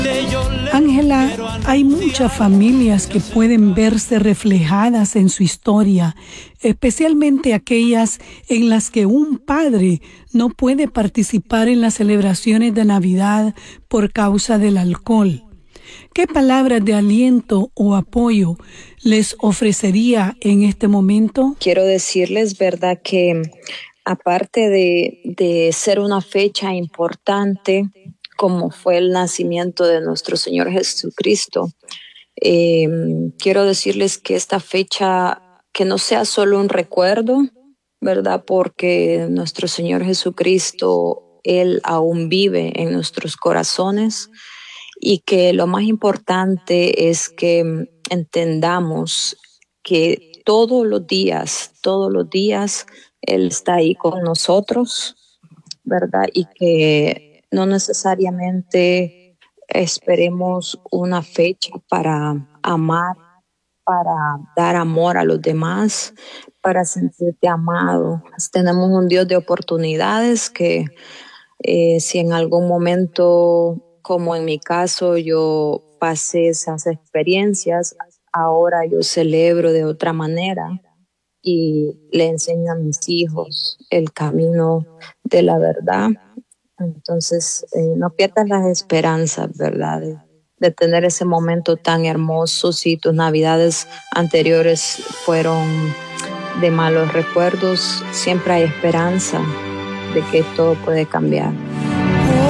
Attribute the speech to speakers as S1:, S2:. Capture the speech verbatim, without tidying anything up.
S1: Ángela, hay muchas familias que pueden verse reflejadas en su historia, especialmente aquellas en las que un padre no puede participar en las celebraciones de Navidad por causa del alcohol. ¿Qué palabras de aliento o apoyo les ofrecería en este momento?
S2: Quiero decirles, ¿verdad?, que aparte de, de ser una fecha importante, como fue el nacimiento de nuestro Señor Jesucristo, eh, quiero decirles que esta fecha, que no sea solo un recuerdo, ¿verdad?, porque nuestro Señor Jesucristo, Él aún vive en nuestros corazones, y que lo más importante es que entendamos que todos los días, todos los días Él está ahí con nosotros, ¿verdad? Y que no necesariamente esperemos una fecha para amar, para dar amor a los demás, para sentirte amado. Tenemos un Dios de oportunidades que eh, si en algún momento, como en mi caso, yo pasé esas experiencias, ahora yo celebro de otra manera y le enseño a mis hijos el camino de la verdad. Entonces, eh, no pierdas las esperanzas, ¿verdad?, de, de tener ese momento tan hermoso. Si tus navidades anteriores fueron de malos recuerdos, siempre hay esperanza de que todo puede cambiar.